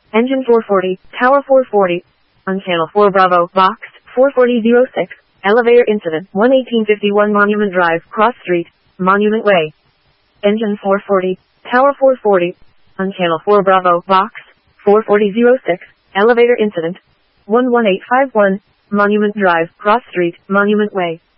Engine 440, Tower 440. On Channel 4 Bravo, Box 44006. Elevator incident, 11851 Monument Drive, Cross Street, Monument Way. Engine 440, Tower 440. On Channel 4 Bravo, Box 44006. Elevator incident, 11851 Monument Drive, Cross Street, Monument Way.